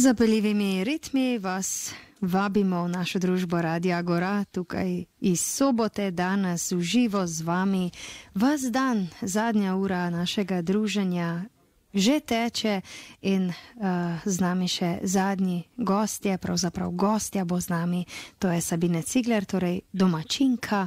Zapeljivimi ritmi vas vabimo v našo družbo Radia Agora, tukaj iz sobote, danes v živo z vami. Ves dan, zadnja ura našega druženja že teče in z nami še zadnji gostje, pravzaprav gostja bo z nami, to je Sabine Cigler, torej domačinka.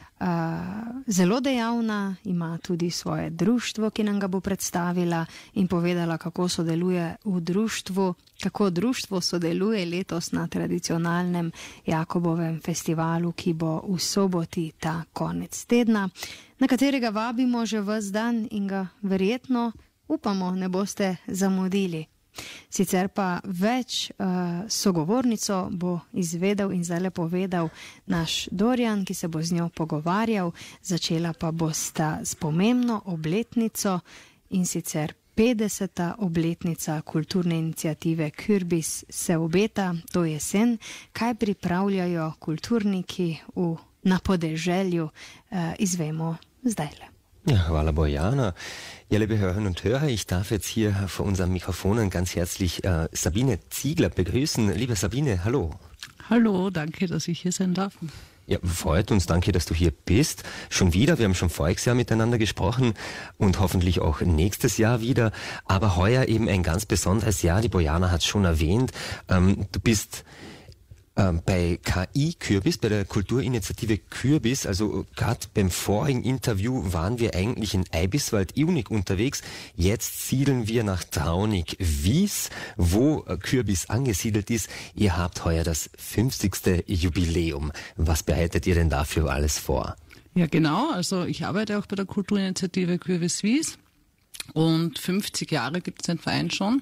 Zelo dejavna, ima tudi svoje društvo, ki nam ga bo predstavila in povedala, kako sodeluje v društvu, kako društvo sodeluje letos na tradicionalnem Jakobovem festivalu, ki bo v soboti ta konec tedna, na katerega vabimo že ves dan in ga verjetno, upamo, ne boste zamudili. Sicer pa več sogovornico bo izvedel in zdaj povedal naš Dorjan, ki se bo z njo pogovarjal. Začela pa bosta s pomembno obletnico in sicer 50. obletnica kulturne iniciative Kürbis se obeta to jesen. Kaj pripravljajo kulturniki na podeželju, izvemo zdajle. Ja, hvala Bojana. Ja, liebe Hörerinnen und Hörer, ich darf jetzt hier vor unseren Mikrofonen ganz herzlich Sabine Ziegler begrüßen. Liebe Sabine, hallo. Hallo, danke, dass ich hier sein darf. Ja, freut uns, danke, dass du hier bist. Schon wieder, wir haben schon voriges Jahr miteinander gesprochen und hoffentlich auch nächstes Jahr wieder. Aber heuer eben ein ganz besonderes Jahr, die Bojana hat es schon erwähnt. Du bist bei KI Kürbis, bei der Kulturinitiative Kürbis, also gerade beim vorigen Interview waren wir eigentlich in Eibiswald-Iunik unterwegs. Jetzt siedeln wir nach Traunig-Wies, wo Kürbis angesiedelt ist. Ihr habt heuer das 50. Jubiläum. Was bereitet ihr denn dafür alles vor? Ja, genau. Also ich arbeite auch bei der Kulturinitiative Kürbis-Wies und 50 Jahre gibt es den Verein schon.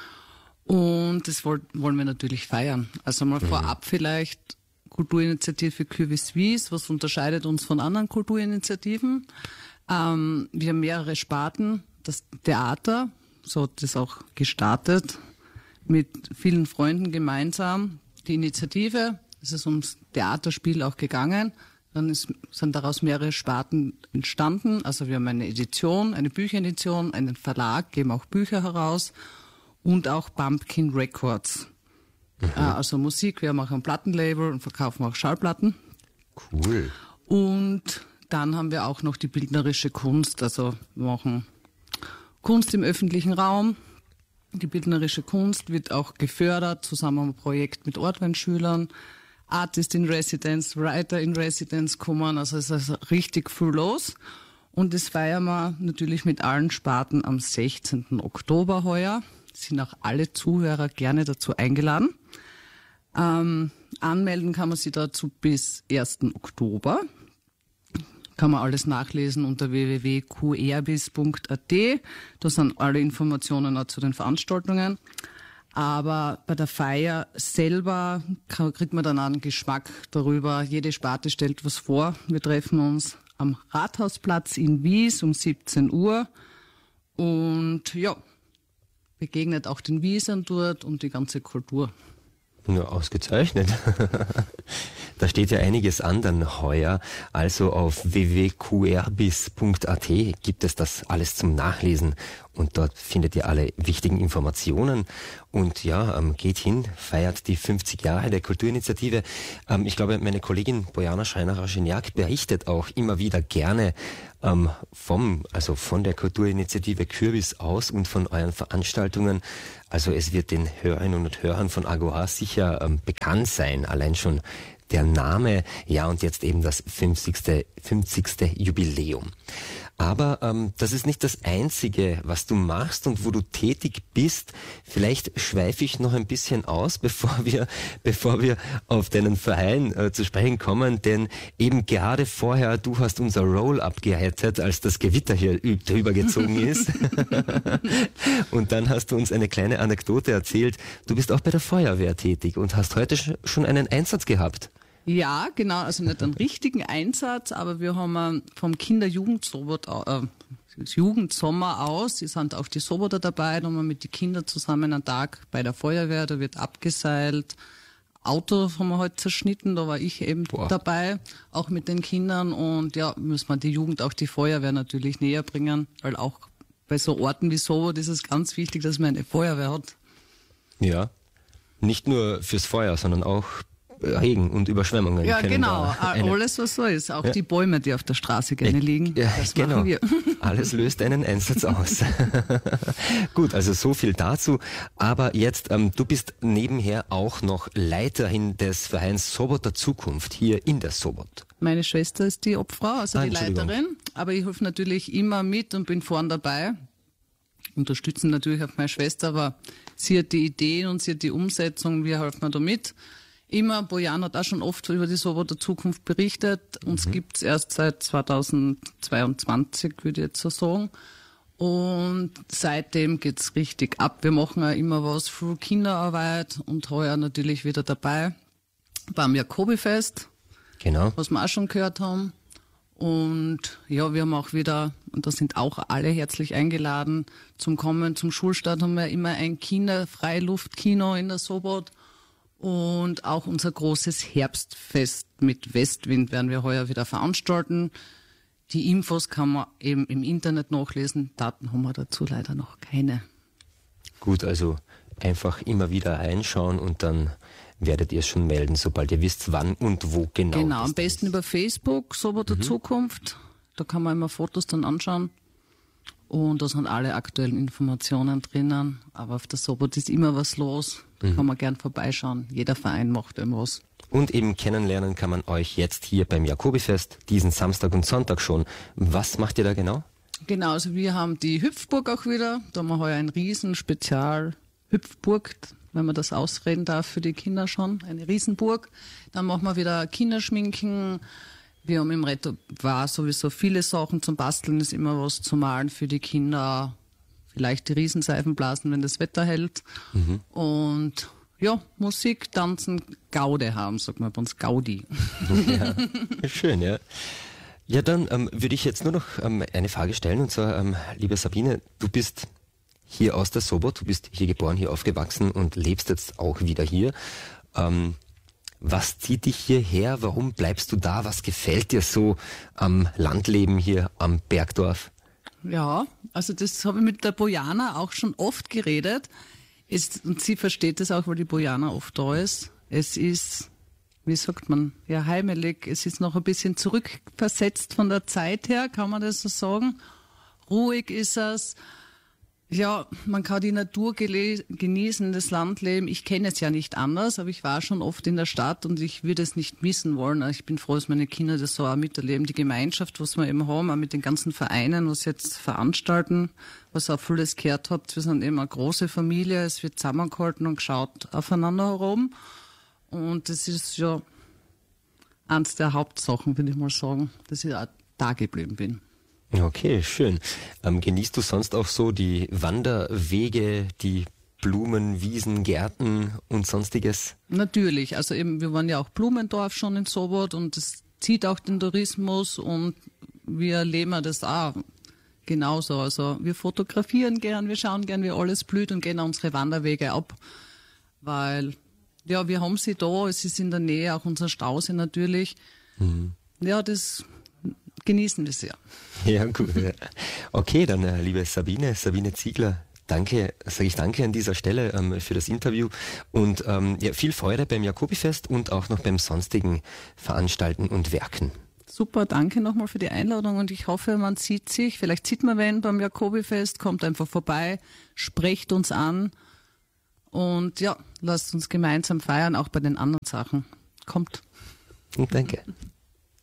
Und das wollen wir natürlich feiern. Also mal vorab vielleicht Kulturinitiative Kürbis-Wies, was unterscheidet uns von anderen Kulturinitiativen? Wir haben mehrere Sparten. Das Theater, so hat das auch gestartet, mit vielen Freunden gemeinsam. Die Initiative, es ist ums Theaterspiel auch gegangen. Dann sind daraus mehrere Sparten entstanden. Also wir haben eine Edition, eine Bücheredition, einen Verlag, geben auch Bücher heraus. Und auch Bumpkin Records. Also Musik, wir haben auch ein Plattenlabel und verkaufen auch Schallplatten. Cool. Und dann haben wir auch noch die bildnerische Kunst. Also wir machen Kunst im öffentlichen Raum. Die bildnerische Kunst wird auch gefördert, zusammen im Projekt mit Ortweinschülern. Artist in Residence, Writer in Residence kommen. Also es ist richtig viel los. Und das feiern wir natürlich mit allen Sparten am 16. Oktober heuer. Sind auch alle Zuhörer gerne dazu eingeladen. Anmelden kann man sich dazu bis 1. Oktober. Kann man alles nachlesen unter www.qerbis.at. Da sind alle Informationen auch zu den Veranstaltungen. Aber bei der Feier selber kriegt man dann einen Geschmack darüber. Jede Sparte stellt was vor. Wir treffen uns am Rathausplatz in Wies um 17 Uhr. Und ja, begegnet auch den Wiesern dort und die ganze Kultur. Ja, ausgezeichnet. Da steht ja einiges an dann heuer. Also auf www.qerbis.at gibt es das alles zum Nachlesen und dort findet ihr alle wichtigen Informationen. Und ja, geht hin, feiert die 50 Jahre der Kulturinitiative. Ich glaube, meine Kollegin Bojana Schreiner-Raschiniak berichtet auch immer wieder gerne von der Kulturinitiative Kürbis aus und von euren Veranstaltungen. Also es wird den Hörerinnen und Hörern von Agora sicher bekannt sein, allein schon der Name, ja, und jetzt eben das 50. Jubiläum. Aber das ist nicht das Einzige, was du machst und wo du tätig bist. Vielleicht schweife ich noch ein bisschen aus, bevor wir auf deinen Verein zu sprechen kommen, denn eben gerade vorher, du hast unser Roll-up gerettet, als das Gewitter hier drüber gezogen ist. Und dann hast du uns eine kleine Anekdote erzählt. Du bist auch bei der Feuerwehr tätig und hast heute schon einen Einsatz gehabt. Ja, genau, also nicht einen richtigen Einsatz, aber wir haben vom Jugendsommer aus, die sind auch die Soboter dabei, da haben wir mit den Kindern zusammen einen Tag bei der Feuerwehr, da wird abgeseilt, Auto haben wir heute zerschnitten, da war ich eben dabei, auch mit den Kindern und ja, müssen wir die Jugend auch die Feuerwehr natürlich näher bringen, weil auch bei so Orten wie Sobot ist es ganz wichtig, dass man eine Feuerwehr hat. Ja. Nicht nur fürs Feuer, sondern auch Regen und Überschwemmungen. Ja, genau. Alles, was so ist. Auch die Bäume, die auf der Straße gerne liegen. Das machen wir. Alles löst einen Einsatz aus. Gut, also so viel dazu. Aber jetzt, du bist nebenher auch noch Leiterin des Vereins Sobot der Zukunft hier in der Sobot. Meine Schwester ist die Obfrau, also die Leiterin. Aber ich helfe natürlich immer mit und bin vorn dabei. Unterstützen natürlich auch meine Schwester, aber sie hat die Ideen und sie hat die Umsetzung. Wir helfen da mit. Immer, Bojan hat auch schon oft über die Sobot der Zukunft berichtet. Uns gibt's erst seit 2022, würde ich jetzt so sagen. Und seitdem geht's richtig ab. Wir machen auch immer was für Kinderarbeit und heuer natürlich wieder dabei beim Jakobifest, Genau. was wir auch schon gehört haben. Und ja, wir haben auch wieder, und da sind auch alle herzlich eingeladen zum Kommen. Zum Schulstart haben wir immer ein Kinderfreiluftkino in der Sobot. Und auch unser großes Herbstfest mit Westwind werden wir heuer wieder veranstalten. Die Infos kann man eben im Internet nachlesen. Daten haben wir dazu leider noch keine. Gut, also einfach immer wieder reinschauen und dann werdet ihr es schon melden, sobald ihr wisst, wann und wo genau. Genau, am besten über Facebook, Sobot der Zukunft. Da kann man immer Fotos dann anschauen. Und da sind alle aktuellen Informationen drinnen. Aber auf der Sobot ist immer was los. Da kann man gern vorbeischauen. Jeder Verein macht irgendwas. Und eben kennenlernen kann man euch jetzt hier beim Jakobifest, diesen Samstag und Sonntag schon. Was macht ihr da genau? Genau, also wir haben die Hüpfburg auch wieder. Da haben wir heuer ein Riesen-Spezial-Hüpfburg, wenn man das ausreden darf für die Kinder schon. Eine Riesenburg. Dann machen wir wieder Kinderschminken. Wir haben im Repertoire sowieso viele Sachen zum Basteln, ist immer was zu malen für die Kinder. Vielleicht die Riesenseifen blasen, wenn das Wetter hält. Und ja, Musik, Tanzen, Gaude haben, sagt man bei uns, Gaudi. Ja, schön, ja. Ja, dann würde ich jetzt nur noch eine Frage stellen, und zwar, liebe Sabine, du bist hier aus der Sobot, du bist hier geboren, hier aufgewachsen und lebst jetzt auch wieder hier. Was zieht dich hierher? Warum bleibst du da? Was gefällt dir so am Landleben hier am Bergdorf? Ja, also das habe ich mit der Bojana auch schon oft geredet. Und sie versteht das auch, weil die Bojana oft da ist. Es ist, wie sagt man, ja heimelig. Es ist noch ein bisschen zurückversetzt von der Zeit her, kann man das so sagen. Ruhig ist es. Ja, man kann die Natur genießen, das Landleben. Ich kenne es ja nicht anders, aber ich war schon oft in der Stadt und ich würde es nicht missen wollen. Ich bin froh, dass meine Kinder das so auch miterleben. Die Gemeinschaft, was wir eben haben, auch mit den ganzen Vereinen, was jetzt veranstalten, was auch vieles gehört habt. Wir sind eben eine große Familie, es wird zusammengehalten und geschaut aufeinander herum. Und das ist ja eins der Hauptsachen, würde ich mal sagen, dass ich auch da geblieben bin. Okay, schön. Genießt du sonst auch so die Wanderwege, die Blumen, Wiesen, Gärten und sonstiges? Natürlich, also eben, wir waren ja auch Blumendorf schon in Sobot und das zieht auch den Tourismus und wir erleben das auch genauso. Also wir fotografieren gern, wir schauen gern, wie alles blüht und gehen unsere Wanderwege ab, weil ja, wir haben sie da, es ist in der Nähe, auch unser Stausee natürlich. Ja, das genießen wir sehr. Ja, gut. Ja. Okay, dann liebe Sabine Ziegler, danke, sage ich danke an dieser Stelle für das Interview und ja, viel Freude beim Jakobifest und auch noch beim sonstigen Veranstalten und Werken. Super, danke nochmal für die Einladung und ich hoffe, man sieht sich, vielleicht sieht man wen beim Jakobifest, kommt einfach vorbei, sprecht uns an und ja, lasst uns gemeinsam feiern, auch bei den anderen Sachen. Kommt. Danke.